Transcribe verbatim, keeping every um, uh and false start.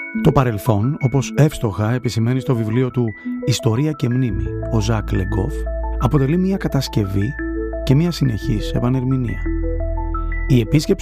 Το παρελθόν, όπως εύστοχα επισημαίνει στο βιβλίο του «Ιστορία και μνήμη» ο Ζακ Λεγκόφ, αποτελεί μια κατασκευή και μια συνεχής επανερμηνεία. Η επίσκεψη